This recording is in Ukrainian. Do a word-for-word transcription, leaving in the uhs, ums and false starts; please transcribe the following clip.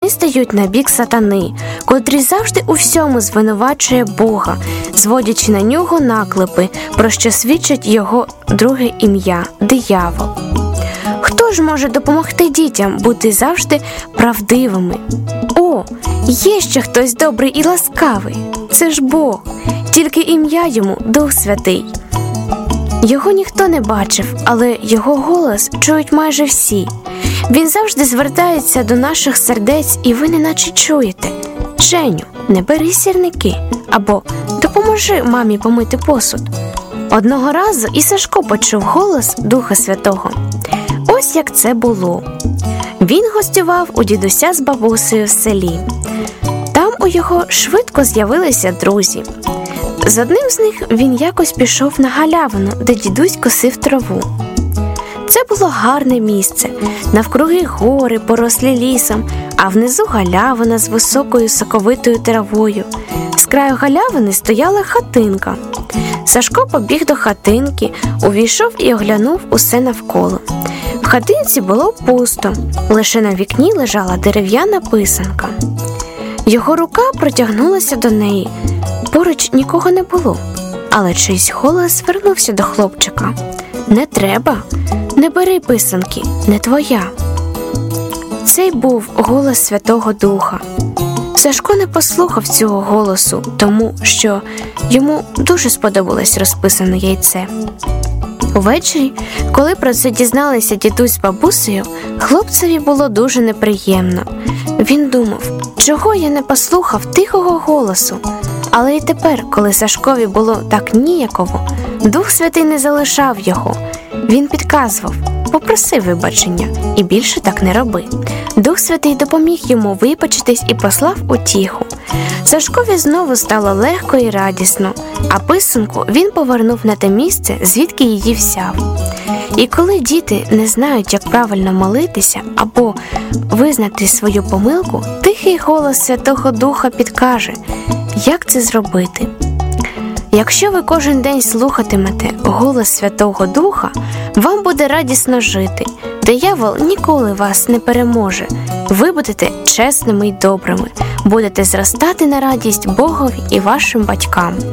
стають на бік сатани, котрий завжди у всьому звинувачує Бога, зводячи на нього наклепи, про що свідчить його друге ім'я – диявол. Хто ж може допомогти дітям бути завжди правдивими? О, є ще хтось добрий і ласкавий. Це ж Бог, тільки ім'я йому – Дух Святий. Його ніхто не бачив, але його голос чують майже всі. Він завжди звертається до наших сердець, і ви неначе чуєте: «Женю, не бери сірники» або «Допоможи мамі помити посуд». Одного разу і Сашко почув голос Духа Святого. Ось як це було. Він гостював у дідуся з бабусею в селі. Там у його швидко з'явилися друзі. З одним з них він якось пішов на галявину, де дідусь косив траву. Це було гарне місце, навкруги гори, порослі лісом, а внизу галявина з високою соковитою травою. З краю галявини стояла хатинка. Сашко побіг до хатинки, увійшов і оглянув усе навколо. В хатинці було пусто, лише на вікні лежала дерев'яна писанка. Його рука протягнулася до неї. Поруч нікого не було, але чийсь голос звернувся до хлопчика. «Не треба, не бери писанки, не твоя». Цей був голос Святого Духа. Сашко не послухав цього голосу, тому що йому дуже сподобалось розписане яйце. Увечері, коли про це дізналися дідусь з бабусею, хлопцеві було дуже неприємно. Він думав, чого я не послухав тихого голосу. Але і тепер, коли Сашкові було так ніяково, Дух Святий не залишав його. Він підказував: попроси вибачення і більше так не роби. Дух Святий допоміг йому вибачитись і послав утіху. Сашкові знову стало легко і радісно, а писанку він повернув на те місце, звідки її взяв. І коли діти не знають, як правильно молитися або визнати свою помилку, тихий голос Святого Духа підкаже, як це зробити. Якщо ви кожен день слухатимете голос Святого Духа, вам буде радісно жити. Диявол ніколи вас не переможе. Ви будете чесними й добрими, будете зростати на радість Богові і вашим батькам.